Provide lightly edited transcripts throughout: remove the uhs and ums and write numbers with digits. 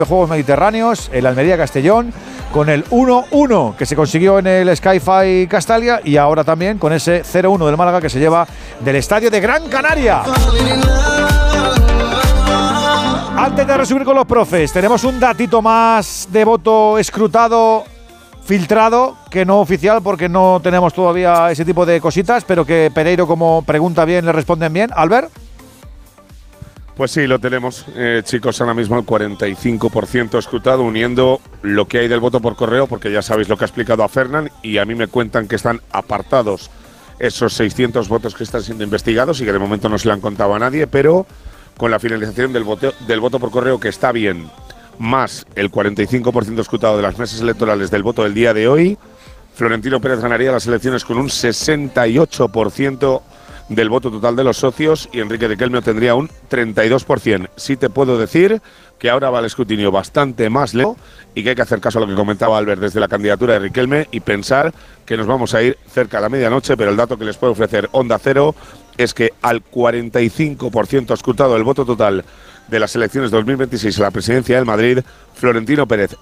de Juegos Mediterráneos, el Almería-Castellón, con el 1-1 que se consiguió en el Sky-Fi Castalia y ahora también con ese 0-1 del Málaga que se lleva del estadio de Gran Canaria. Antes de resumir con los profes, tenemos un datito más de voto escrutado, filtrado, que no oficial porque no tenemos todavía ese tipo de cositas, pero que Pereiro, como pregunta bien, le responden bien. Albert. Pues sí, lo tenemos, chicos, ahora mismo el 45% escrutado, uniendo lo que hay del voto por correo, porque ya sabéis lo que ha explicado a Fernán, y a mí me cuentan que están apartados esos 600 votos que están siendo investigados y que de momento no se le han contado a nadie, pero con la finalización del voto por correo, que está bien, más el 45% escrutado de las mesas electorales del voto del día de hoy, Florentino Pérez ganaría las elecciones con un 68% del voto total de los socios y Enrique Riquelme obtendría un 32%. Sí te puedo decir que ahora va el escrutinio bastante más lejos y que hay que hacer caso a lo que comentaba Albert desde la candidatura de Riquelme y pensar que nos vamos a ir cerca de la medianoche, pero el dato que les puede ofrecer Onda Cero es que al 45% escrutado del voto total de las elecciones 2026 a la presidencia del Madrid, Florentino Pérez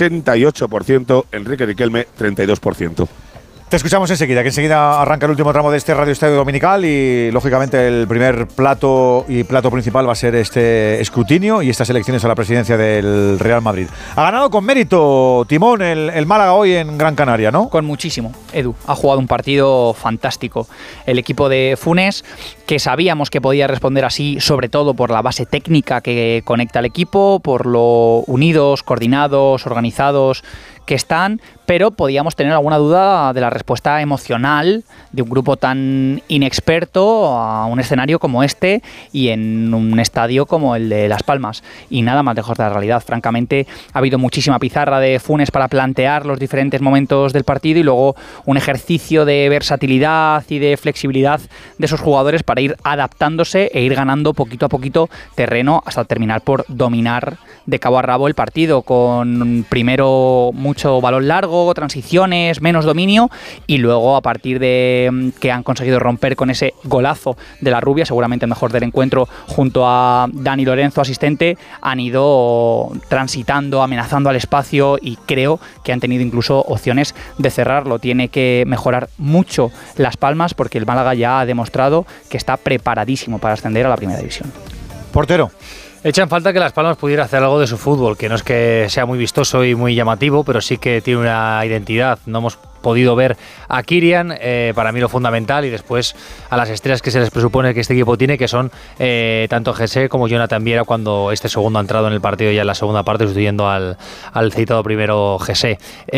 68%, Enrique Riquelme 32%. Te escuchamos enseguida, que enseguida arranca el último tramo de este Radio Estadio Dominical y, lógicamente, el primer plato principal va a ser este escrutinio y estas elecciones a la presidencia del Real Madrid. Ha ganado con mérito, Timón, el Málaga hoy en Gran Canaria, ¿no? Con muchísimo. Edu ha jugado un partido fantástico. El equipo de Funes, que sabíamos que podía responder así, sobre todo por la base técnica que conecta al equipo, por lo unidos, coordinados, organizados que están, pero podíamos tener alguna duda de la respuesta emocional de un grupo tan inexperto a un escenario como este y en un estadio como el de Las Palmas. Y nada más lejos de la realidad. Francamente, ha habido muchísima pizarra de Funes para plantear los diferentes momentos del partido y luego un ejercicio de versatilidad y de flexibilidad de esos jugadores para ir adaptándose e ir ganando poquito a poquito terreno hasta terminar por dominar de cabo a rabo el partido, con primero mucho balón largo, transiciones, menos dominio, y luego a partir de que han conseguido romper con ese golazo de la Rubia, seguramente el mejor del encuentro, junto a Dani Lorenzo, asistente, han ido transitando, amenazando al espacio y creo que han tenido incluso opciones de cerrarlo. Tiene que mejorar mucho Las Palmas porque el Málaga ya ha demostrado que está preparadísimo para ascender a la primera división. Portero. Echa en falta que Las Palmas pudiera hacer algo de su fútbol, que no es que sea muy vistoso y muy llamativo, pero sí que tiene una identidad. No hemos podido ver a Kirian, para mí lo fundamental, y después a las estrellas que se les presupone que este equipo tiene, que son tanto Jesse como Jonathan Viera, cuando este segundo ha entrado en el partido ya en la segunda parte, sustituyendo al citado primero Jesse.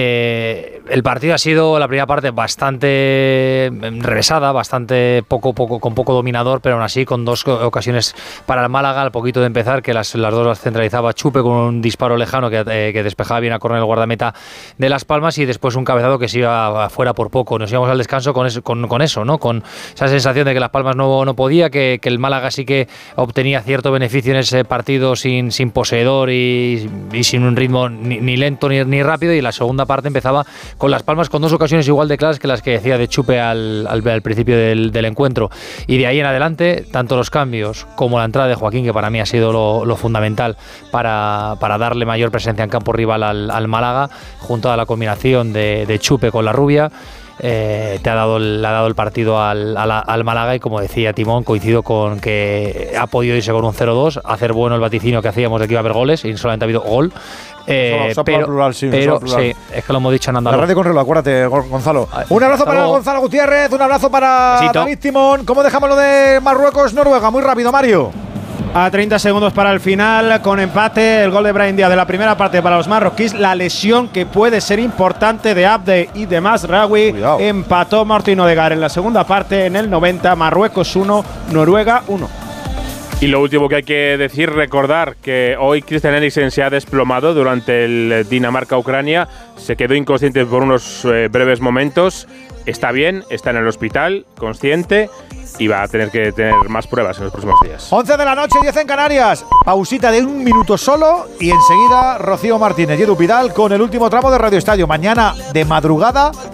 El partido ha sido, la primera parte, bastante revesada, bastante con poco dominador, pero aún así con dos ocasiones para el Málaga al poquito de empezar, que las dos las centralizaba Chupe con un disparo lejano que despejaba bien a córner el guardameta de Las Palmas, y después un cabezazo que se iba afuera por poco. Nos íbamos al descanso con eso, ¿no? Con esa sensación de que Las Palmas no podía, que el Málaga sí que obtenía cierto beneficio en ese partido sin poseedor y sin un ritmo ni lento ni rápido, y la segunda parte empezaba con Las Palmas con dos ocasiones igual de claras que las que decía de Chupe al principio del encuentro, y de ahí en adelante tanto los cambios como la entrada de Joaquín, que para mí ha sido lo fundamental para darle mayor presencia en campo rival al Málaga, junto a la combinación de Chupe con la Rubia, le ha dado el partido al Málaga. Y como decía Timón, coincido con que ha podido irse con un 0-2, hacer bueno el vaticinio que hacíamos de que iba a haber goles, y solamente ha habido gol. Plural, sí, es que lo hemos dicho en andaluz. La radio con reloj, acuérdate, Gonzalo. Un abrazo para Gonzalo Gutiérrez, un abrazo para David Timón. ¿Cómo dejamos lo de Marruecos-Noruega? Muy rápido, Mario. A 30 segundos para el final, con empate, el gol de Brahim Díaz de la primera parte para los marroquíes. La lesión que puede ser importante de Abde y de Mazraoui. Empató Martín Odegaard en la segunda parte, en el 90. Marruecos 1, Noruega 1. Y lo último que hay que decir, recordar que hoy Christian Eriksen se ha desplomado durante el Dinamarca-Ucrania. Se quedó inconsciente por unos breves momentos. Está bien, está en el hospital, consciente, y va a tener que tener más pruebas en los próximos días. 11 de la noche, 10 en Canarias. Pausita de un minuto solo y enseguida Rocío Martínez y Edu Pidal con el último tramo de Radio Estadio. Mañana de madrugada